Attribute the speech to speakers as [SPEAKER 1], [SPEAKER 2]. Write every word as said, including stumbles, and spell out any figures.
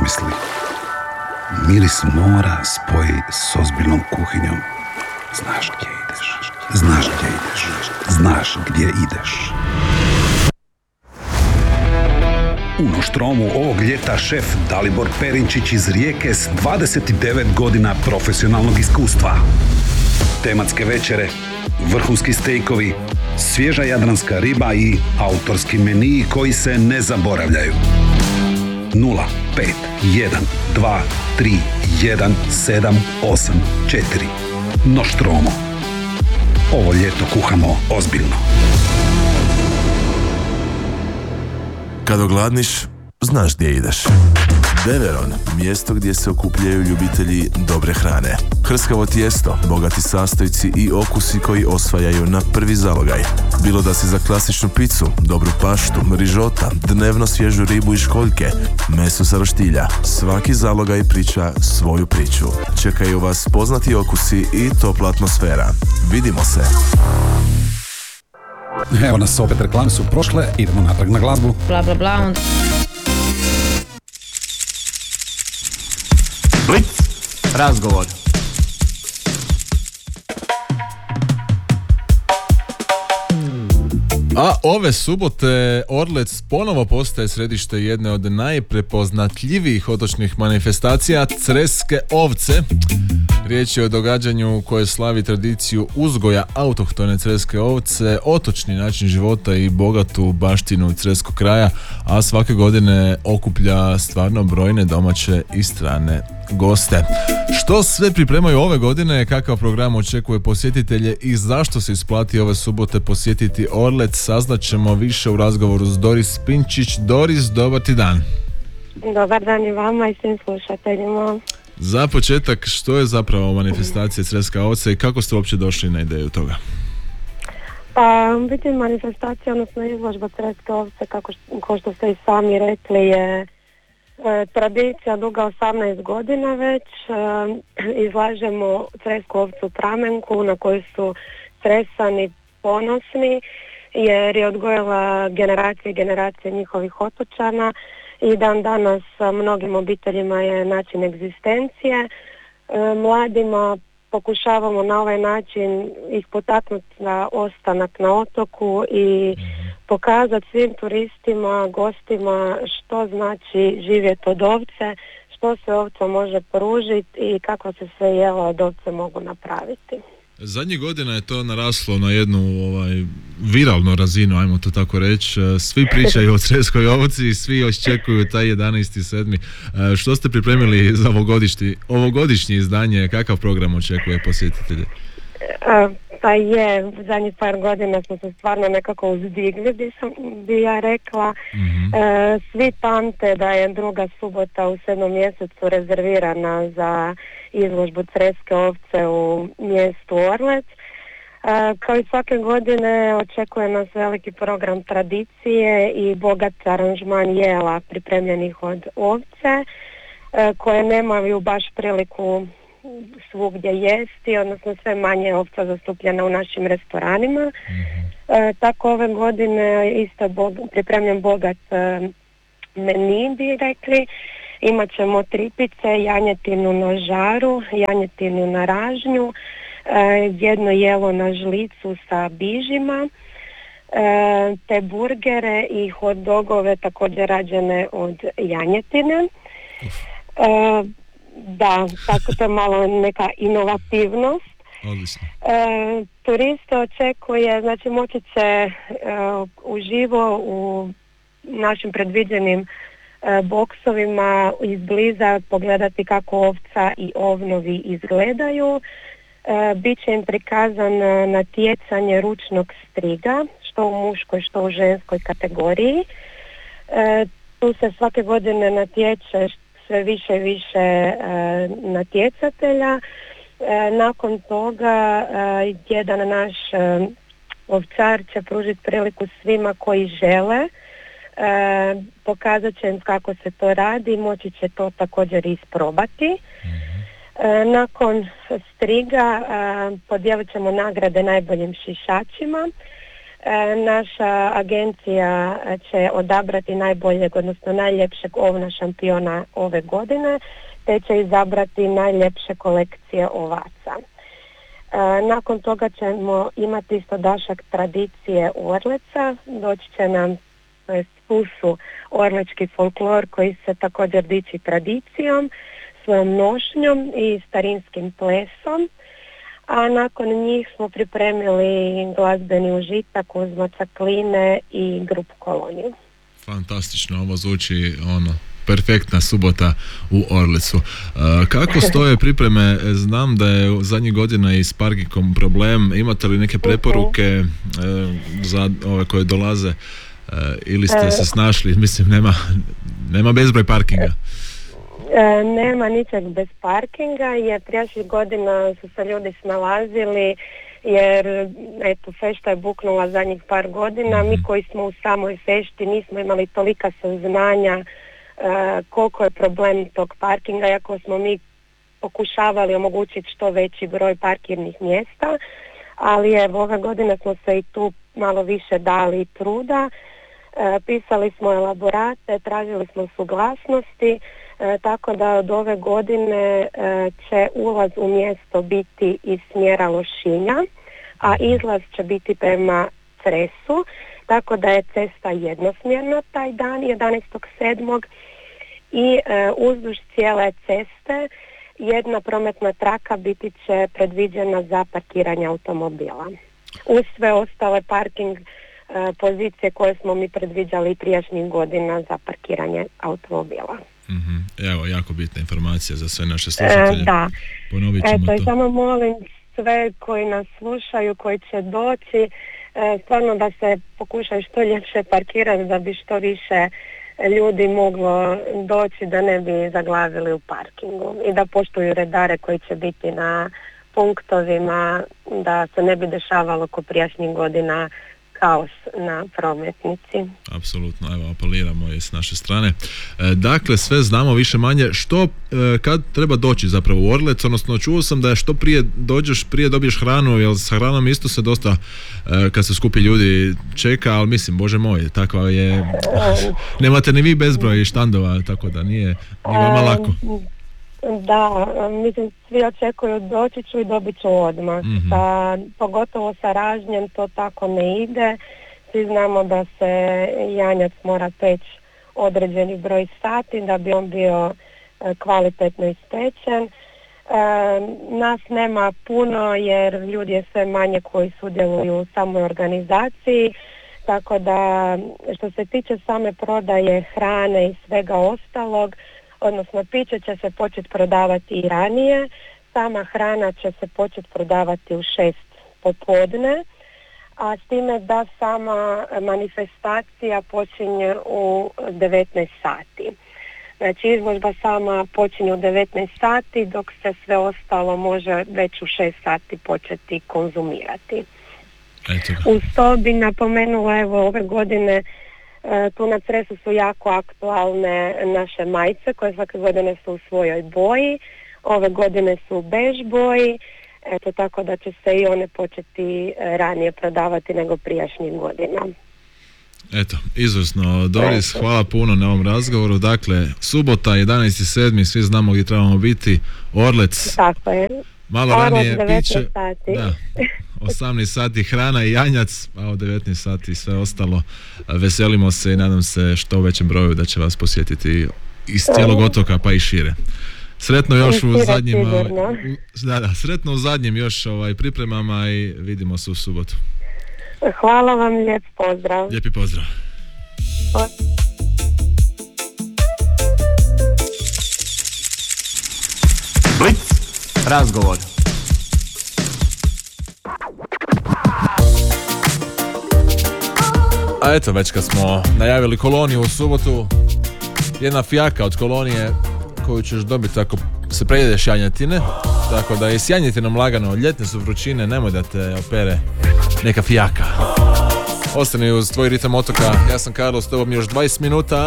[SPEAKER 1] zamisli. Miris mora spoji s ozbiljnom kuhinjom. Znaš gdje ideš, znaš gdje ideš, znaš gdje ideš. U Noštromu ovog ljeta šef Dalibor Perinčić iz Rijeke s dvadeset devet godina profesionalnog iskustva. Tematske večere, vrhunski stejkovi, svježa jadranska riba i autorski meniji koji se ne zaboravljaju. nula pet jedan dva tri jedan sedam osam četiri Noštromo. Ovo ljeto kuhamo ozbiljno.
[SPEAKER 2] Kad ogladniš, znaš gdje ideš. Deveron, mjesto gdje se okupljaju ljubitelji dobre hrane. Hrskavo tijesto, bogati sastojci i okusi koji osvajaju na prvi zalogaj. Bilo da si za klasičnu picu, dobru paštu, rižota, dnevno svježu ribu i školjke, meso sa roštilja, svaki zalogaj priča svoju priču. Čekaju vas poznati okusi i topla atmosfera. Vidimo se!
[SPEAKER 1] Evo nas, opet reklame su prošle, idemo natrag na glazbu.
[SPEAKER 3] Bla bla bla. Onda...
[SPEAKER 4] Blic, razgovor.
[SPEAKER 5] A ove subote Orlec ponovo postaje središte jedne od najprepoznatljivijih otočnih manifestacija, Creske ovce. Riječ je o događanju koje slavi tradiciju uzgoja autohtone creske ovce, otočni način života i bogatu baštinu creskog kraja, a svake godine okuplja stvarno brojne domaće i strane goste. Što sve pripremaju ove godine, kakav program očekuje posjetitelje i zašto se isplati ove subote posjetiti Orlec, saznaćemo više u razgovoru s Doris Pinčić. Doris, dobar ti dan.
[SPEAKER 6] Dobar dan i vama i svim slušateljima.
[SPEAKER 5] Za početak, što je zapravo manifestacija Creska ovca i kako ste uopće došli na ideju toga?
[SPEAKER 6] Pa, biti manifestacija, odnosno izložba Creske ovce, kako što, kao što ste i sami rekli, je e, tradicija duga osamnaest godina već. E, izlažemo Cresku ovcu u Pramenku na koju su Cresani ponosni jer je odgojila generacije i generacije njihovih otočana. I dan danas mnogim obiteljima je način egzistencije. E, mladima pokušavamo na ovaj način ih potaknuti na ostanak na otoku i pokazati svim turistima, gostima što znači živjeti od ovce, što se ovca može pružiti i kako se sve jela od ovce mogu napraviti.
[SPEAKER 5] Zadnjih godina je to naraslo na jednu ovaj, viralnu razinu, ajmo to tako reći. Svi pričaju o Creskoj ovci i svi očekuju taj jedanaesti sedmi Što ste pripremili za ovogodišnji, ovogodišnje izdanje? Kakav program očekuje posjetitelje?
[SPEAKER 6] Pa je, zadnjih par godina smo se stvarno nekako uzdigli, bi, sam, bi ja rekla. Mm-hmm. E, svi pamte da je druga subota u sedmom mjesecu rezervirana za izložbu Creske ovce u mjestu Orlec. E, kao i svake godine očekuje nas veliki program tradicije i bogat aranžman jela pripremljenih od ovce, e, koje nemaju baš priliku svugdje jesti, odnosno sve manje ovca zastupljena u našim restoranima. Mm-hmm. E, tako ove godine isto bog, pripremljen bogat e, meni, bi rekli. Imat ćemo tripice, janjetinu na žaru, janjetinu na ražnju, e, jedno jelo na žlicu sa bižima, e, te burgere i hot dogove također rađene od janjetine. E, Da, tako to je malo neka inovativnost.
[SPEAKER 5] Odlično.
[SPEAKER 6] E, turiste očekuje, znači moći će e, uživo u našim predviđenim e, boksovima izbliza pogledati kako ovca i ovnovi izgledaju. E, Biće im prikazan natjecanje ručnog striga, što u muškoj, što u ženskoj kategoriji. E, tu se svake godine natječe sve više i više e, natjecatelja. E, nakon toga e, jedan naš e, ovčar će pružiti priliku svima koji žele. E, pokazat će im kako se to radi, moći će to također isprobati. E, nakon striga e, podijelit ćemo nagrade najboljim šišačima. naša agencija će odabrati najboljeg, odnosno najljepšeg ovna šampiona ove godine, te će izabrati najljepše kolekcije ovaca. Nakon toga ćemo imati isto dašak tradicije Orleca, doći će nam Susu orlečki folklor koji se također diči tradicijom, svojom nošnjom i starinskim plesom, a nakon njih smo pripremili glazbeni užitak uz Macakline i grupu Koloniju.
[SPEAKER 5] Fantastično, ovo zvuči ono perfektna subota u Orlecu. Uh, kako stoje pripreme? Znam da je zadnjih godina i s parkingom problem. Imate li neke preporuke uh, za ove koje dolaze? Uh, ili ste se snašli? Mislim, nema, nema bezbroj parkinga.
[SPEAKER 6] E, nema ničeg bez parkinga, jer prijašnjih godina su se ljudi snalazili, jer eto, fešta je buknula zadnjih par godina. Mi koji smo u samoj fešti nismo imali tolika saznanja Uh, koliko je problem tog parkinga, iako smo mi pokušavali omogućiti što veći broj parkirnih mjesta, ali evo, ove godine smo se i tu malo više dali truda, uh, pisali smo elaborate, tražili smo suglasnosti, uh, tako da od ove godine uh, će ulaz u mjesto biti iz smjera Lošinja, a izlaz će biti prema Cresu, tako da je cesta jednosmjerna taj dan, jedanaestog sedmog i e, uzduž cijele ceste jedna prometna traka biti će predviđena za parkiranje automobila. Uz sve ostale parking e, pozicije koje smo mi predviđali prijašnjih godina za parkiranje automobila.
[SPEAKER 5] Mm-hmm. Evo, jako bitna informacija za sve naše slušatelje.
[SPEAKER 6] E, da.
[SPEAKER 5] Ponovit ćemo
[SPEAKER 6] Eto,
[SPEAKER 5] to.
[SPEAKER 6] I samo molim sve koji nas slušaju, koji će doći, stvarno da se pokušaju što ljepše parkirati da bi što više ljudi moglo doći, da ne bi zaglavili u parkingu i da poštuju redare koji će biti na punktovima, da se ne bi dešavalo ko prijašnjih godina kaos na prometnici.
[SPEAKER 5] Apsolutno, evo, apeliramo i s naše strane. E, dakle, sve znamo više manje što, e, kad treba doći zapravo u Orlec, odnosno čuo sam da je što prije dođeš, prije dobiješ hranu, jer sa hranom isto se dosta, e, kad se skupi ljudi čeka, ali mislim, bože moj, takva je, nemate ni vi bezbroj štandova, tako da nije, nije vama lako.
[SPEAKER 6] Da, mislim, svi očekuju doći ću i dobit ću odmah. Mm-hmm. Sa, pogotovo sa ražnjem to tako ne ide. Svi znamo da se janjac mora peći određeni broj sati da bi on bio e, kvalitetno ispečen. E, nas nema puno jer ljudi je sve manje koji sudjeluju u samoj organizaciji. Tako da što se tiče same prodaje hrane i svega ostalog, odnosno piće će se početi prodavati i ranije, sama hrana će se početi prodavati u šest popodne, a s time da sama manifestacija počinje u devetnaest sati. Znači izložba sama počinje u devetnaest sati, dok se sve ostalo može već u šest sati početi konzumirati.
[SPEAKER 5] Eto.
[SPEAKER 6] Uz to bi napomenula, evo, ove godine tu na Cresu su jako aktualne naše majice koje svake godine su u svojoj boji. Ove godine su u bež boji, eto, tako da će se i one početi ranije prodavati nego prijašnjih godina.
[SPEAKER 5] Eto, izvrsno. Doris, hvala puno na ovom razgovoru. Dakle, subota, jedanaesti sedmi svi znamo gdje trebamo biti. Orlec.
[SPEAKER 6] Tako je.
[SPEAKER 5] Malo ranije piće.
[SPEAKER 6] Sati.
[SPEAKER 5] Da. osamnaest sati hrana i janjac, a u devetnaest sati sve ostalo. Veselimo se i nadam se što većem broju da će vas posjetiti iz cijelog otoka pa i šire. Sretno još u zadnjim da, da, sretno u zadnjim još ovaj, pripremama i vidimo se u subotu.
[SPEAKER 6] Hvala vam, lijep pozdrav.
[SPEAKER 5] Lijepi pozdrav.
[SPEAKER 4] Blitz. Razgovor.
[SPEAKER 5] A eto, već kad smo najavili koloniju u subotu, jedna fijaka od kolonije koju ćeš dobiti ako se prejedeš janjetine, tako da i s janjetinom lagano, ljetne su vrućine, nemoj da te opere neka fijaka. Ostani uz tvoj ritam otoka, ja sam Karlo, s tobom još dvadeset minuta.